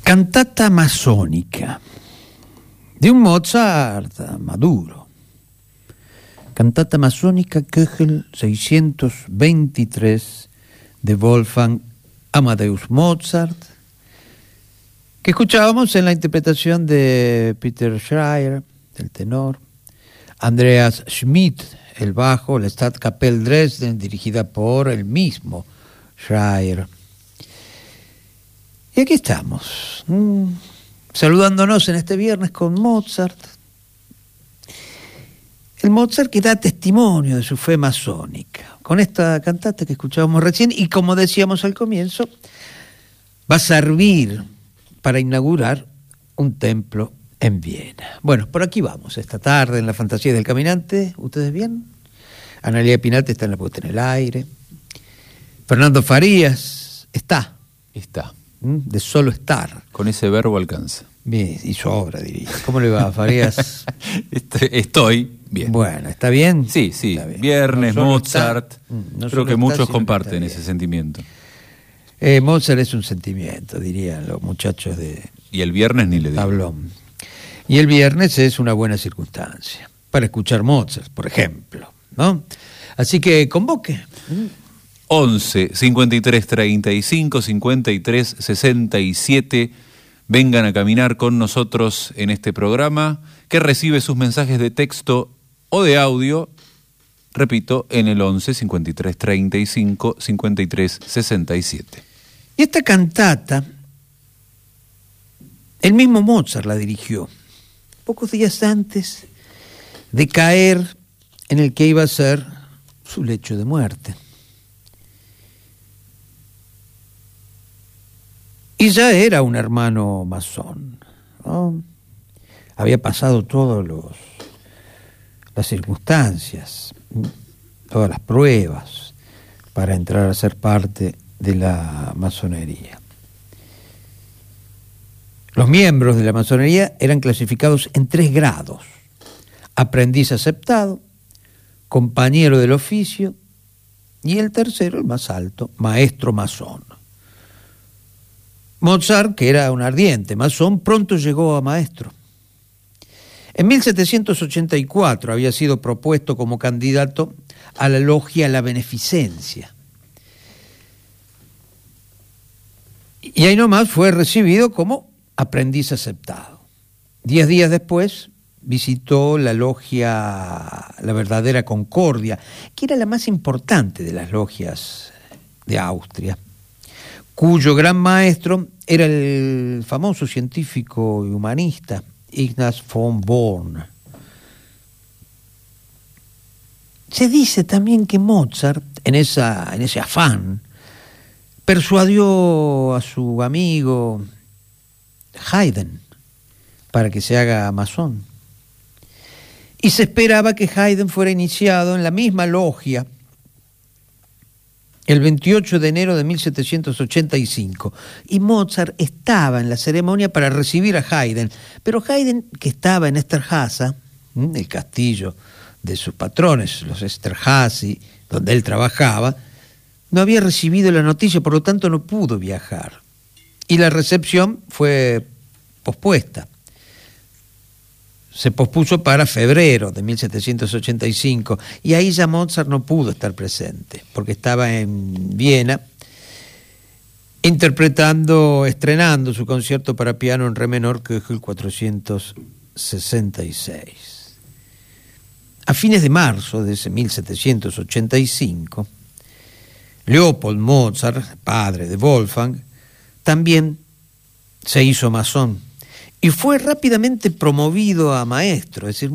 Cantata masónica de un Mozart maduro. Cantata masónica Köchel 623 de Wolfgang Amadeus Mozart, que escuchábamos en la interpretación de Peter Schreier, el tenor, Andreas Schmidt, el bajo, la Stadtkapelle Dresden, dirigida por el mismo Schreier. Y aquí estamos, saludándonos en este viernes con Mozart. El Mozart que da testimonio de su fe masónica, con esta cantata que escuchábamos recién, y como decíamos al comienzo, va a servir para inaugurar un templo en Viena. Bueno, por aquí vamos, esta tarde en la Fantasía del Caminante. ¿Ustedes bien? Analía Pinate está en la puesta en el aire. Fernando Farías está. De solo estar. Con ese verbo alcanza. Bien, y sobra, diría. ¿Cómo le va, Farías? Estoy bien. Bueno, ¿está bien? Sí. Está bien. Viernes, No Mozart. No creo que muchos comparten que ese sentimiento. Mozart es un sentimiento, dirían los muchachos de Y el viernes ni le digo. Tablón. Y el viernes es una buena circunstancia para escuchar Mozart, por ejemplo, ¿no? Así que convoque. 11 53 35 53 67. Vengan a caminar con nosotros en este programa que recibe sus mensajes de texto o de audio, repito, en el 11 53 35 53 67. Y esta cantata, el mismo Mozart la dirigió pocos días antes de caer en el que iba a ser su lecho de muerte. Y ya era un hermano masón, ¿no? Había pasado todas las circunstancias, todas las pruebas para entrar a ser parte de la masonería. Los miembros de la masonería eran clasificados en 3 grados: aprendiz aceptado, compañero del oficio y el tercero, el más alto, maestro masón. Mozart, que era un ardiente masón, pronto llegó a maestro. En 1784 había sido propuesto como candidato a la logia La Beneficencia. Y ahí nomás fue recibido como aprendiz aceptado. 10 días después visitó la logia La Verdadera Concordia, que era la más importante de las logias de Austria, cuyo gran maestro era el famoso científico y humanista Ignaz von Born. Se dice también que Mozart, en ese afán, persuadió a su amigo Haydn para que se haga masón. Y se esperaba que Haydn fuera iniciado en la misma logia el 28 de enero de 1785, y Mozart estaba en la ceremonia para recibir a Haydn, pero Haydn, que estaba en Esterházy, el castillo de sus patrones, los Esterházy, donde él trabajaba, no había recibido la noticia, por lo tanto no pudo viajar, y la recepción fue pospuesta. Se pospuso para febrero de 1785, y ahí ya Mozart no pudo estar presente, porque estaba en Viena estrenando su concierto para piano en re menor, Köchel 466. A fines de marzo de ese 1785, Leopold Mozart, padre de Wolfgang, también se hizo masón, y fue rápidamente promovido a maestro, es decir,